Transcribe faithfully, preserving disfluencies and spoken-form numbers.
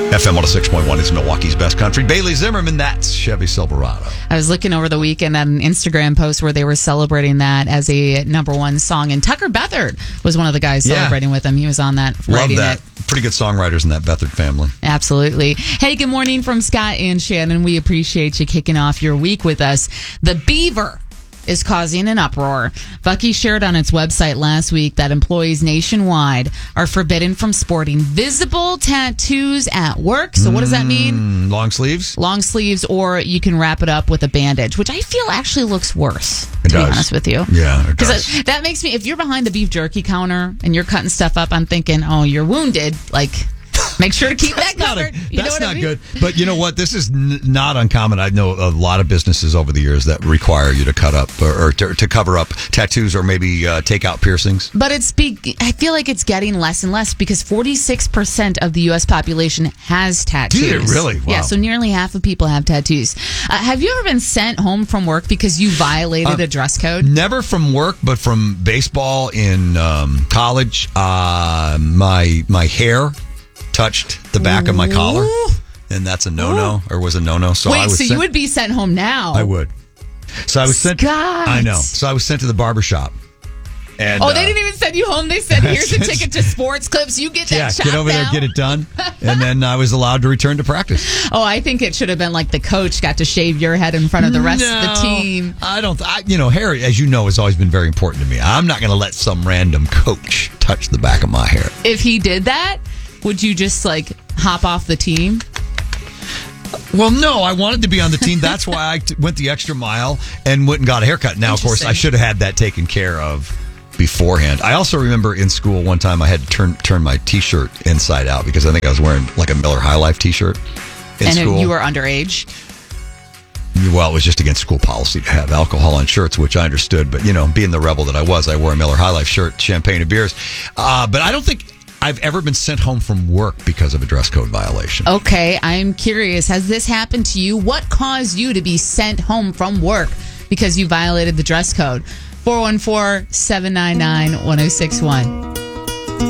F M one oh six point one is Milwaukee's best country. Bailey Zimmerman, that's Chevy Silverado. I was looking over the weekend at an Instagram post where they were celebrating that as a number one song. And Tucker Beathard was one of the guys celebrating yeah. with him. He was on that. Love that. It. Pretty good songwriters in that Beathard family. Absolutely. Hey, good morning from Scott and Shannon. We appreciate you kicking off your week with us. The Beaver is causing an uproar. Bucky shared on its website last week that employees nationwide are forbidden from sporting visible tattoos at work. So what does that mean? Mm, long sleeves? Long sleeves, or you can wrap it up with a bandage, which I feel actually looks worse, it to does. be honest with you. Yeah, it does. Because that makes me, if you're behind the beef jerky counter and you're cutting stuff up, I'm thinking, oh, you're wounded. Like... Make sure to keep that covered. Not a, you that's know what not I mean? good. But you know what? This is n- not uncommon. I know a lot of businesses over the years that require you to cut up or, or to, to cover up tattoos or maybe uh, take out piercings. But it's be- I feel like it's getting less and less because forty-six percent of the U S population has tattoos. Did it really? Wow. Yeah, so nearly half of people have tattoos. Uh, have you ever been sent home from work because you violated uh, a dress code? Never from work, but from baseball in um, college. Uh, my my hair touched the back of my collar, and that's a no-no, or was a no-no. So Wait, I was so sent, you would be sent home now? I would. So I was sent. Scott. I know. So I was sent to the barbershop. And, oh, they uh, didn't even send you home. They said, "Here's a ticket to Sports Clips. You get that yeah, shot get over now." there, get it done, and then I was allowed to return to practice. Oh, I think it should have been like the coach got to shave your head in front of the rest no, of the team. I don't. I, you know, hair, as you know, has always been very important to me. I'm not going to let some random coach touch the back of my hair. If he did that, would you just like hop off the team? Well, no, I wanted to be on the team. That's why I t- went the extra mile and went and got a haircut. Now, of course, I should have had that taken care of beforehand. I also remember in school one time I had to turn turn my T-shirt inside out because I think I was wearing like a Miller High Life T-shirt in and school. You were underage? Well, it was just against school policy to have alcohol on shirts, which I understood. But, you know, being the rebel that I was, I wore a Miller High Life shirt, champagne and beers. Uh, but I don't think I've ever been sent home from work because of a dress code violation. Okay, I'm curious. Has this happened to you? What caused you to be sent home from work because you violated the dress code? four one four, seven nine nine, one oh six one.